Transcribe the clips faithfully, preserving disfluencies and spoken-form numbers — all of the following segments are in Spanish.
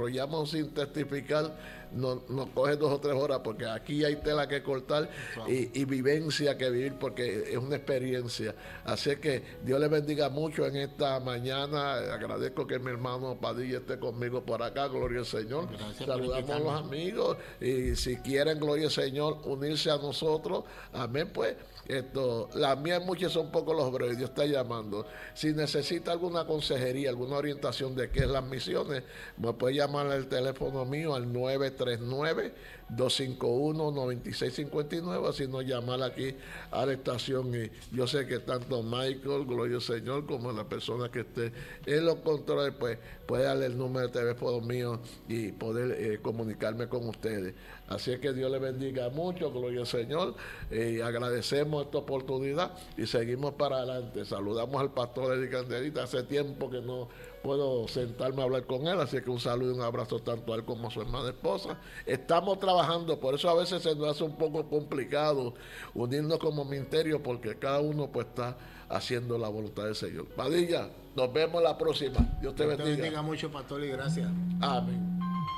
desarrollamos sin testificar, nos, nos coge dos o tres horas, porque aquí hay tela que cortar y, y vivencia que vivir, porque es una experiencia. Así que Dios le bendiga mucho en esta mañana. Agradezco que mi hermano Padilla esté conmigo por acá, gloria al Señor. Gracias. Saludamos a los amigos, y si quieren, gloria al Señor, unirse a nosotros, amén, pues. Esto, la mía muchas son pocos los obreros, Dios está llamando. Si necesita alguna consejería, alguna orientación de qué es las misiones, me puede llamar al teléfono mío al nueve tres nueve, dos cinco uno, nueve seis cinco nueve, así nos llamar aquí a la estación. Y yo sé que tanto Michael, gloria al Señor, como la persona que esté en los controles, pues puede darle el número de teléfono mío y poder eh, comunicarme con ustedes. Así es que Dios le bendiga mucho, gloria al Señor, y eh, agradecemos esta oportunidad y seguimos para adelante. Saludamos al pastor Eddie Candelita, hace tiempo que no puedo sentarme a hablar con él, así que un saludo y un abrazo tanto a él como a su hermana esposa. Estamos trabajando, por eso a veces se nos hace un poco complicado unirnos como ministerio, porque cada uno pues está haciendo la voluntad del Señor. Padilla, nos vemos la próxima. Dios te Dios bendiga. te bendiga mucho, pastor, y gracias. Amén.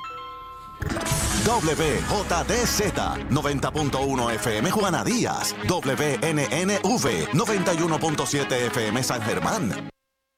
W J D Z noventa punto uno F M Juana Díaz, W N N V noventa y uno punto siete F M San Germán.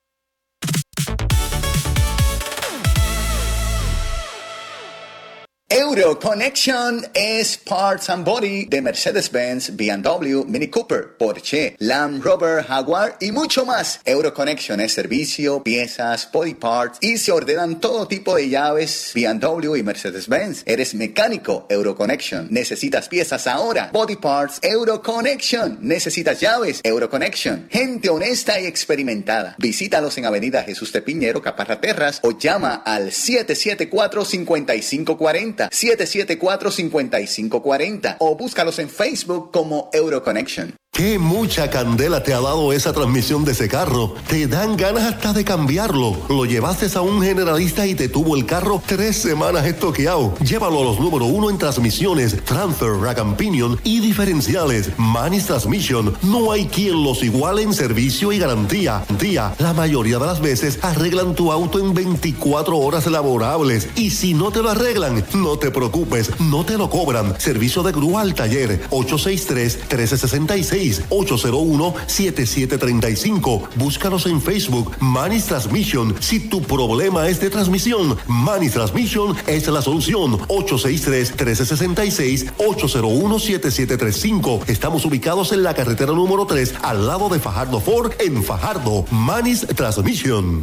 Euro Connection es Parts and Body de Mercedes-Benz, B M W, Mini Cooper, Porsche, Land Rover, Jaguar y mucho más. Euro Connection es servicio, piezas, body parts y se ordenan todo tipo de llaves B M W y Mercedes-Benz. Eres mecánico, Euro Connection. Necesitas piezas ahora, body parts, Euro Connection. Necesitas llaves, Euro Connection. Gente honesta y experimentada. Visítalos en Avenida Jesús de Piñero, Caparra Terras, o llama al siete siete cuatro, cinco cinco cuatro cero, siete siete cuatro, cinco cinco cuatro cero, o búscalos en Facebook como Euro Connection. ¡Qué mucha candela te ha dado esa transmisión de ese carro! Te dan ganas hasta de cambiarlo. Lo llevaste a un generalista y te tuvo el carro tres semanas estoqueado. Llévalo a los número uno en transmisiones, transfer, rack and pinion y diferenciales. Manis Transmission. No hay quien los iguale en servicio y garantía. Tía, la mayoría de las veces arreglan tu auto en veinticuatro horas laborables. Y si no te lo arreglan, no te preocupes, no te lo cobran. Servicio de grúa al taller ocho seis tres, uno tres seis seis, ocho cero uno, siete siete tres cinco. Búscanos en Facebook, Manis Transmission. Si tu problema es de transmisión, Manis Transmission es la solución. ocho seis tres, uno tres seis seis, ocho cero uno, siete siete tres cinco. Estamos ubicados en la carretera número tres, al lado de Fajardo Ford, en Fajardo. Manis Transmission.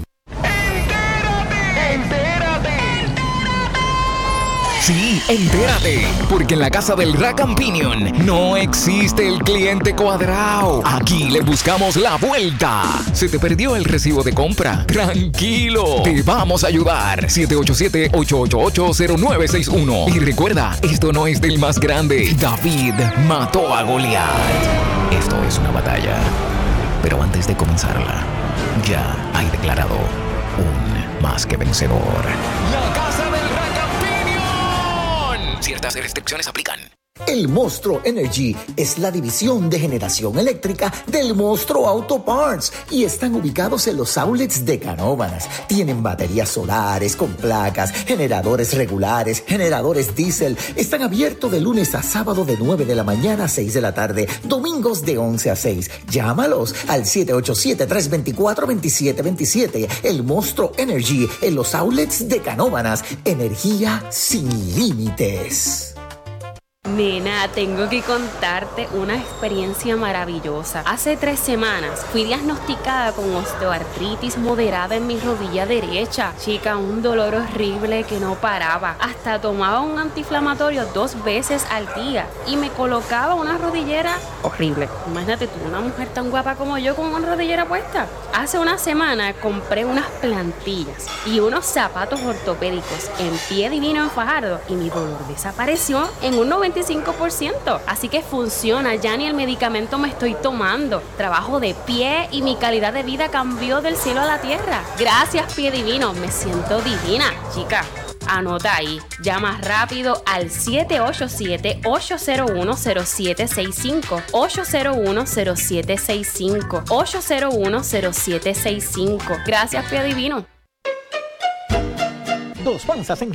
Sí, entérate, porque en la casa del Rack and Pinion no existe el cliente cuadrado. Aquí le buscamos la vuelta. ¿Se te perdió el recibo de compra? Tranquilo, te vamos a ayudar. siete ocho siete, ocho ocho ocho, cero nueve seis uno. Y recuerda, esto no es del más grande. David mató a Goliat. Esto es una batalla, pero antes de comenzarla, ya hay declarado un más que vencedor. La casa del Rack. Ciertas restricciones aplican. El Monstruo Energy es la división de generación eléctrica del Monstruo Auto Parts y están ubicados en los outlets de Canóvanas. Tienen baterías solares con placas, generadores regulares, generadores diésel. Están abiertos de lunes a sábado de nueve de la mañana a seis de la tarde, domingos de once a seis. Llámalos al siete ocho siete, tres dos cuatro, dos siete dos siete. El Monstruo Energy en los outlets de Canóvanas. Energía sin límites. Nena, tengo que contarte una experiencia maravillosa. Hace tres semanas fui diagnosticada con osteoartritis moderada en mi rodilla derecha. Chica, un dolor horrible que no paraba. Hasta tomaba un antiinflamatorio dos veces al día y me colocaba una rodillera horrible. Imagínate tú, una mujer tan guapa como yo con una rodillera puesta. Hace una semana compré unas plantillas y unos zapatos ortopédicos en Pie Divino en Fajardo y mi dolor desapareció en un noventa y cinco por ciento. Así que funciona, ya ni el medicamento me estoy tomando. Trabajo de pie y mi calidad de vida cambió del cielo a la tierra. Gracias, Pie Divino, me siento divina. Chica, anota ahí, llama rápido al siete ocho siete, ocho cero uno, cero siete seis cinco, ocho cero uno, cero siete seis cinco, ocho cero uno, cero siete seis cinco. Gracias, Pie Divino. Dos Panzas en